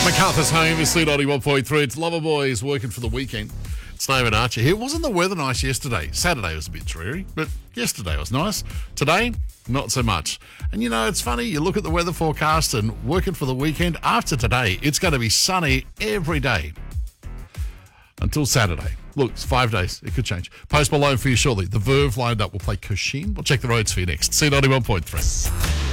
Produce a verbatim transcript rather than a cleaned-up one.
MacArthur's home is C ninety-one point three. It's Lover Boys working for the weekend. It's David Archer here. Wasn't the weather nice yesterday? Saturday was a bit dreary, but yesterday was nice. Today, not so much. And you know, it's funny, you look at the weather forecast and working for the weekend, after today, it's going to be sunny every day until Saturday. Look, it's five days. It could change. Post Malone for you shortly. The Verve lined up. We'll play Cushin. We'll check the roads for you next. C ninety-one point three.